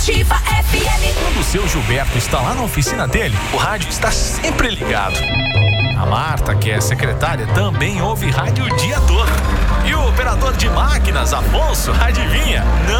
Ativa FM. Quando o seu Gilberto está lá na oficina dele, o rádio está sempre ligado. A Marta, que é secretária, também ouve rádio o dia todo. E o operador de máquinas, Afonso, adivinha?